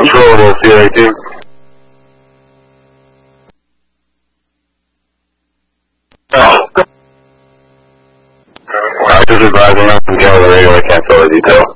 Control Sierra 2. Just advising on the radio, I can't tell the detail.